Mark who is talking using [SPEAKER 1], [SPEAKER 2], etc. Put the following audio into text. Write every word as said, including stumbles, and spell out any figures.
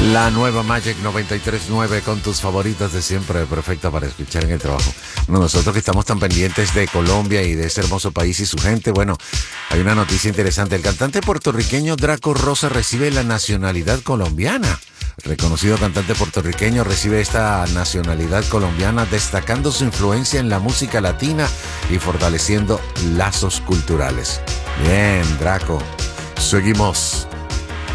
[SPEAKER 1] La nueva Magic noventa y tres punto nueve con tus favoritas de siempre, perfecta para escuchar en el trabajo. Bueno, nosotros que estamos tan pendientes de Colombia y de ese hermoso país y su gente, bueno, hay una noticia interesante. El cantante puertorriqueño Draco Rosa recibe la nacionalidad colombiana. El reconocido cantante puertorriqueño recibe esta nacionalidad colombiana, destacando su influencia en la música latina y fortaleciendo lazos culturales. Bien, Draco. Seguimos